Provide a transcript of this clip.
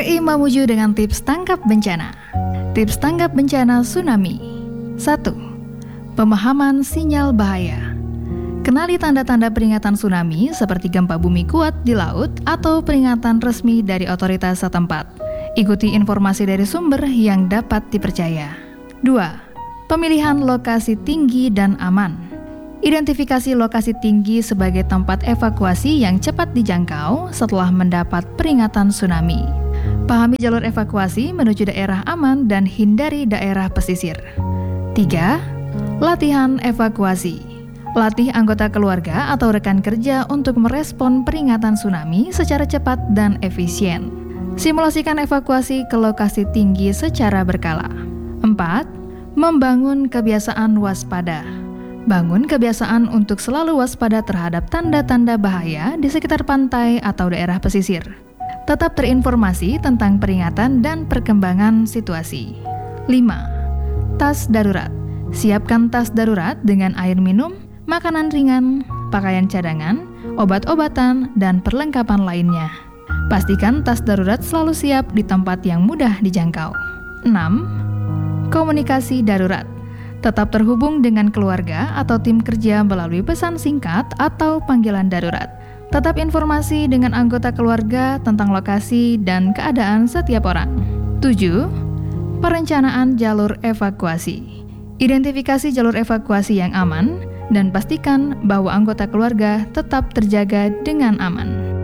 RRI Mamuju dengan tips tanggap bencana. Tips tanggap bencana tsunami. 1. Pemahaman sinyal bahaya. Kenali tanda-tanda peringatan tsunami seperti gempa bumi kuat di laut atau peringatan resmi dari otoritas setempat. Ikuti informasi dari sumber yang dapat dipercaya. 2. Pemilihan lokasi tinggi dan aman. Identifikasi lokasi tinggi sebagai tempat evakuasi yang cepat dijangkau setelah mendapat peringatan tsunami. Pahami jalur evakuasi menuju daerah aman dan hindari daerah pesisir. 3. Latihan evakuasi. Latih anggota keluarga atau rekan kerja untuk merespon peringatan tsunami secara cepat dan efisien. Simulasikan evakuasi ke lokasi tinggi secara berkala. 4. Membangun kebiasaan waspada. Bangun kebiasaan untuk selalu waspada terhadap tanda-tanda bahaya di sekitar pantai atau daerah pesisir. Tetap terinformasi tentang peringatan dan perkembangan situasi. 5. Tas darurat. Siapkan tas darurat dengan air minum, makanan ringan, pakaian cadangan, obat-obatan, dan perlengkapan lainnya. Pastikan tas darurat selalu siap di tempat yang mudah dijangkau. 6. Komunikasi darurat. Tetap terhubung dengan keluarga atau tim kerja melalui pesan singkat atau panggilan darurat. Tetap informasi dengan anggota keluarga tentang lokasi dan keadaan setiap orang. 7. Perencanaan jalur evakuasi. Identifikasi jalur evakuasi yang aman dan pastikan bahwa anggota keluarga tetap terjaga dengan aman.